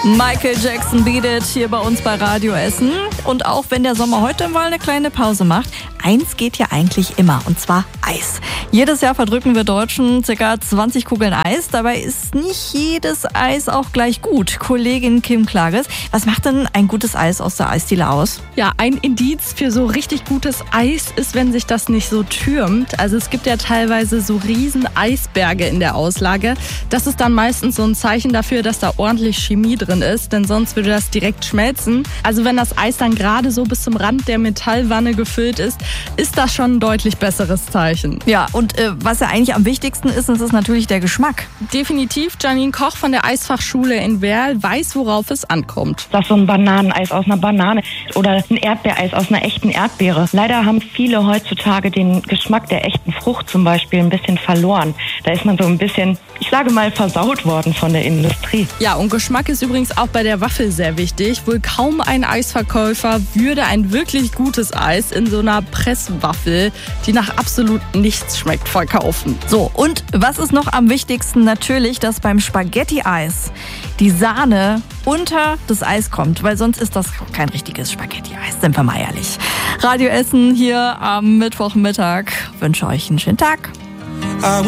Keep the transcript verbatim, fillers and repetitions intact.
Michael Jackson Beat It hier bei uns bei Radio Essen. Und auch wenn der Sommer heute mal eine kleine Pause macht, eins geht ja eigentlich immer, und zwar Eis. Jedes Jahr verdrücken wir Deutschen ca. zwanzig Kugeln Eis. Dabei ist nicht jedes Eis auch gleich gut. Kollegin Kim Klages, was macht denn ein gutes Eis aus der Eisdiele aus? Ja, ein Indiz für so richtig gutes Eis ist, wenn sich das nicht so türmt. Also es gibt ja teilweise so riesen Eisberge in der Auslage. Das ist dann meistens so ein Zeichen dafür, dass da ordentlich Chemie drin ist, denn sonst würde das direkt schmelzen. Also wenn das Eis dann gerade so bis zum Rand der Metallwanne gefüllt ist, ist das schon ein deutlich besseres Zeichen. Ja, und äh, was ja eigentlich am wichtigsten ist, das ist natürlich der Geschmack. Definitiv. Janine Koch von der Eisfachschule in Werl weiß, worauf es ankommt. Das ist so ein Bananeneis aus einer Banane oder ein Erdbeereis aus einer echten Erdbeere. Leider haben viele heutzutage den Geschmack der echten Frucht zum Beispiel ein bisschen verloren. Da ist man so ein bisschen, ich sage mal, versaut worden von der Industrie. Ja, und Geschmack ist übrigens auch bei der Waffel sehr wichtig. Wohl kaum ein Eisverkäufer würde ein wirklich gutes Eis in so einer Presswaffel, die nach absolut nichts schmeckt, verkaufen. So, und was ist noch am wichtigsten? Natürlich, dass beim Spaghetti-Eis die Sahne unter das Eis kommt, weil sonst ist das kein richtiges Spaghetti-Eis, sind wir mal ehrlich. Radio Essen hier am Mittwochmittag. Wünsche euch einen schönen Tag.